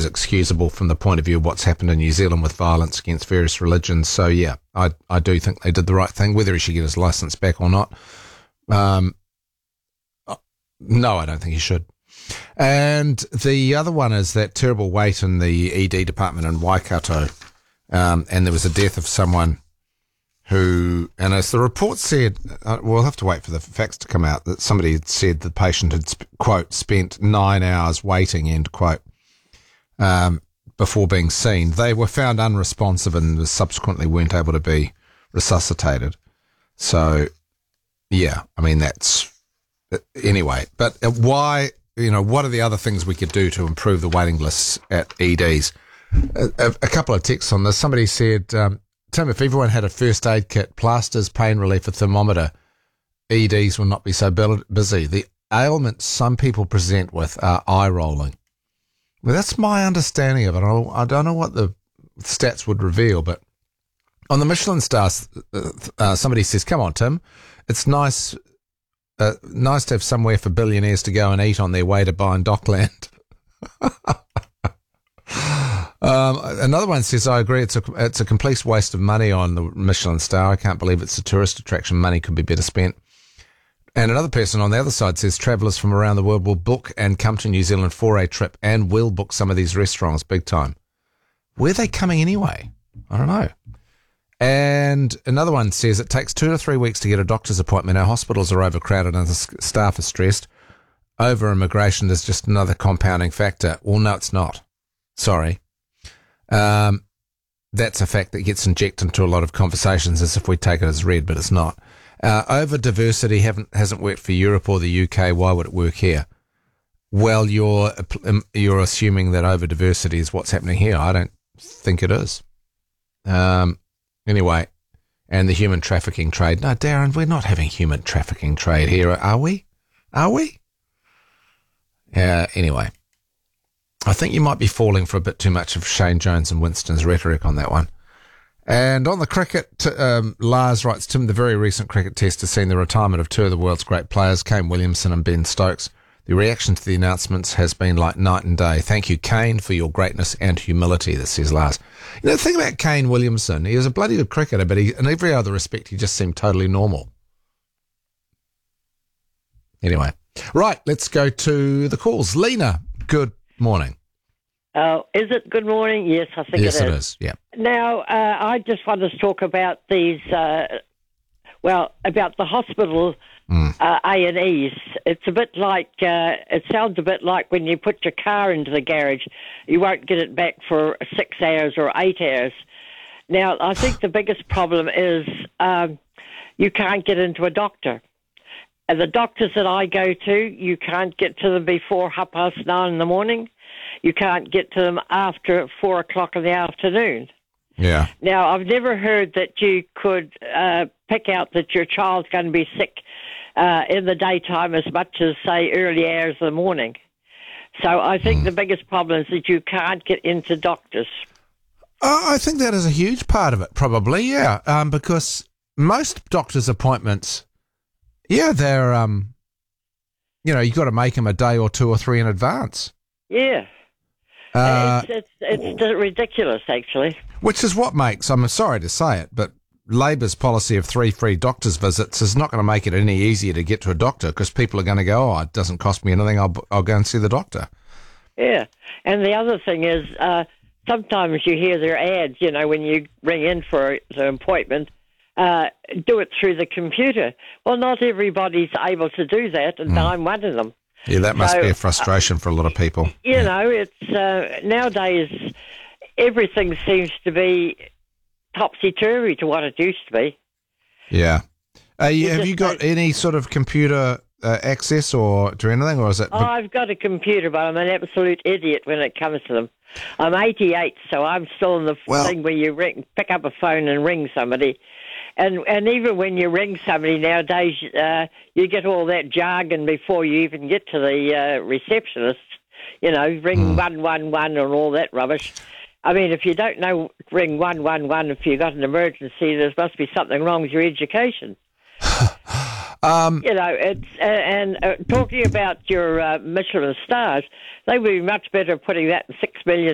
excusable from the point of view of what's happened in New Zealand with violence against various religions. So, yeah, I do think they did the right thing, whether he should get his licence back or not. No, I don't think he should. And the other one is that terrible wait in the ED department in Waikato. And there was a death of someone who, and as the report said, we'll have to wait for the facts to come out, that somebody had said the patient had, quote, spent 9 hours waiting, end quote, before being seen. They were found unresponsive and subsequently weren't able to be resuscitated. So, yeah, I mean, that's, anyway. But why, what are the other things we could do to improve the waiting lists at EDs? A couple of texts on this. Somebody said, Tim, if everyone had a first aid kit, plasters, pain relief, a thermometer, EDs will not be so busy. The ailments some people present with are eye rolling. Well, that's my understanding of it. I don't know what the stats would reveal, but on the Michelin stars, somebody says, come on, Tim, it's nice to have somewhere for billionaires to go and eat on their way to buying Dockland. Another one says, I agree, it's a complete waste of money on the Michelin star. I can't believe it's a tourist attraction. Money could be better spent. And another person on the other side says, travellers from around the world will book and come to New Zealand for a trip and will book some of these restaurants big time. Where are they coming anyway? I don't know. And another one says, it takes 2 to 3 weeks to get a doctor's appointment. Our hospitals are overcrowded and the staff are stressed. Over immigration is just another compounding factor. Well, no, it's not. Sorry. That's a fact that gets injected into a lot of conversations as if we take it as read, but it's not. Over diversity hasn't worked for Europe or the UK. Why would it work here? Well, you're assuming that over diversity is what's happening here. I don't think it is. Anyway, and the human trafficking trade. No, Darren, we're not having human trafficking trade here, are we? Are we? Anyway, I think you might be falling for a bit too much of Shane Jones and Winston's rhetoric on that one. And on the cricket, Lars writes, Tim, the very recent cricket test has seen the retirement of 2 of the world's great players, Kane Williamson and Ben Stokes. The reaction to the announcements has been like night and day. Thank you, Kane, for your greatness and humility, this says Lars. The thing about Kane Williamson, he was a bloody good cricketer, but in every other respect, he just seemed totally normal. Anyway, right, let's go to the calls. Lena, good morning. Is it good morning? Yes, I think yes, it is. Yes, it is, yeah. Now, I just want to talk about these, about the hospital A&Es. It's a bit like, it sounds a bit like when you put your car into the garage, you won't get it back for 6 hours or 8 hours. Now, I think the biggest problem is you can't get into a doctor. And the doctors that I go to, you can't get to them before 9:30 in the morning. You can't get to them after 4 o'clock in the afternoon. Yeah. Now, I've never heard that you could pick out that your child's going to be sick in the daytime as much as, say, early hours of the morning. So I think the biggest problem is that you can't get into doctors. I think that is a huge part of it, probably, yeah, because most doctor's appointments, yeah, they're, you've got to make them a day or 2 or 3 in advance. Yeah. It's ridiculous, actually. Which is what makes, I'm sorry to say it, but Labor's policy of 3 free doctor's visits is not going to make it any easier to get to a doctor because people are going to go, oh, it doesn't cost me anything, I'll go and see the doctor. Yeah, and the other thing is sometimes you hear their ads, when you ring in for the appointment, do it through the computer. Well, not everybody's able to do that, and I'm one of them. Yeah, that must be a frustration for a lot of people. It's nowadays everything seems to be topsy-turvy to what it used to be. Yeah. Have you got any sort of computer access or to anything, or is it? I've got a computer, but I'm an absolute idiot when it comes to them. I'm 88, so I'm still in the thing where you pick up a phone and ring somebody. And even when you ring somebody nowadays, you get all that jargon before you even get to the receptionist. Ring 111 and all that rubbish. I mean, if you don't know, ring 111 if you've got an emergency, there must be something wrong with your education. Talking about your Michelin stars, they would be much better putting that in $6 million